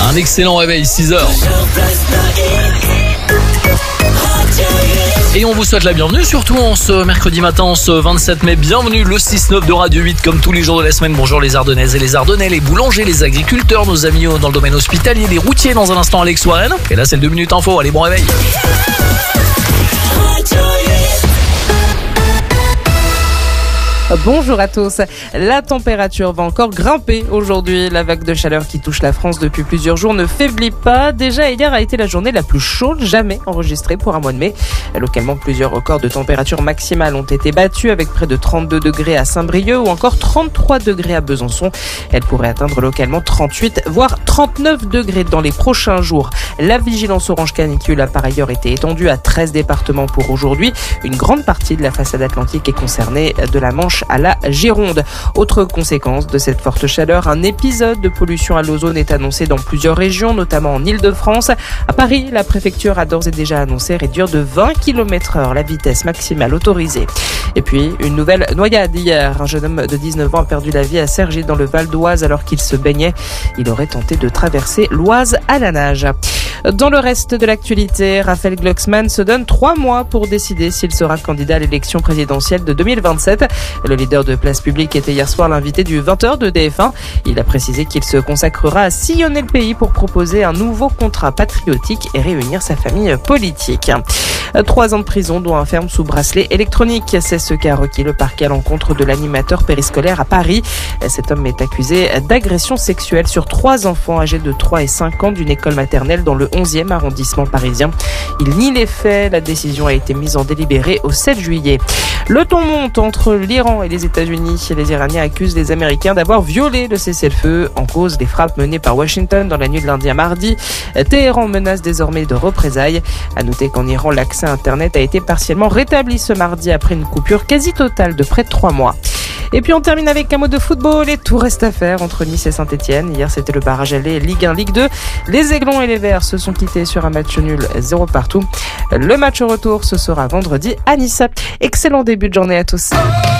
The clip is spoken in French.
Un excellent réveil, 6h. Et on vous souhaite la bienvenue, surtout en ce mercredi matin, en ce 27 mai. Bienvenue, le 6-9 de Radio 8, comme tous les jours de la semaine. Bonjour les Ardennaises et les Ardennais, les boulangers, les agriculteurs, nos amis dans le domaine hospitalier, les routiers. Dans un instant, Alex Warren. Et là, c'est le 2 minutes info. Allez, bon réveil. Bonjour à tous. La température va encore grimper aujourd'hui. La vague de chaleur qui touche la France depuis plusieurs jours ne faiblit pas. Déjà, hier a été la journée la plus chaude jamais enregistrée pour un mois de mai. Localement, plusieurs records de température maximale ont été battus avec près de 32 degrés à Saint-Brieuc ou encore 33 degrés à Besançon. Elle pourrait atteindre localement 38 voire 39 degrés dans les prochains jours. La vigilance orange canicule a par ailleurs été étendue à 13 départements pour aujourd'hui. Une grande partie de la façade atlantique est concernée, de la Manche à la Gironde. Autre conséquence de cette forte chaleur, un épisode de pollution à l'ozone est annoncé dans plusieurs régions, notamment en Île-de-France. À Paris, la préfecture a d'ores et déjà annoncé réduire de 20 km/h la vitesse maximale autorisée. Et puis, une nouvelle noyade hier. Un jeune homme de 19 ans a perdu la vie à Cergy dans le Val d'Oise alors qu'il se baignait. Il aurait tenté de traverser l'Oise à la nage. Dans le reste de l'actualité, Raphaël Glucksmann se donne 3 mois pour décider s'il sera candidat à l'élection présidentielle de 2027. Le leader de Place Publique était hier soir l'invité du 20h de TF1. Il a précisé qu'il se consacrera à sillonner le pays pour proposer un nouveau contrat patriotique et réunir sa famille politique. 3 ans de prison dont un ferme sous bracelet électronique. C'est ce qu'a requis le parquet à l'encontre de l'animateur périscolaire à Paris. Cet homme est accusé d'agression sexuelle sur 3 enfants âgés de 3 et 5 ans d'une école maternelle dans le 11e arrondissement parisien. Il nie les faits. La décision a été mise en délibéré au 7 juillet. Le ton monte entre l'Iran et les États-Unis. Les Iraniens accusent les Américains d'avoir violé le cessez-le-feu. En cause, les frappes menées par Washington dans la nuit de lundi à mardi. Téhéran menace désormais de représailles. À noter qu'en Iran, l'accès à Internet a été partiellement rétabli ce mardi après une coupure quasi totale de près de 3 mois. Et puis on termine avec un mot de football et tout reste à faire entre Nice et Saint-Etienne. Hier c'était le barrage aller Ligue 1, Ligue 2. Les Aiglons et les Verts se sont quittés sur un match nul 0 partout. Le match au retour ce sera vendredi à Nice. Excellent début de journée à tous.